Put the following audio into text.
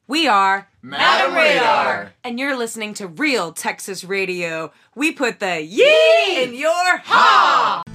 We are Madam Radar. And you're listening to Real Texas Radio. We put the yee in your ha!